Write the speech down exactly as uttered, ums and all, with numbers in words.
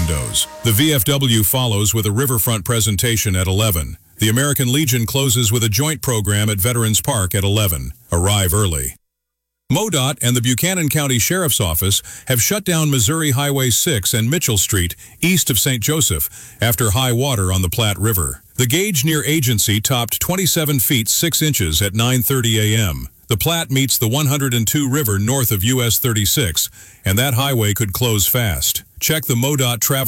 windows. The V F W follows with a riverfront presentation at eleven. The American Legion closes with a joint program at Veterans Park at eleven. Arrive early. MoDOT and the Buchanan County Sheriff's Office have shut down Missouri Highway six and Mitchell Street east of Saint Joseph after high water on the Platte River. The gauge near Agency topped twenty-seven feet six inches at nine thirty a m The Platte meets the one hundred two river north of U S thirty-six, and that highway could close fast. Check the MoDOT travel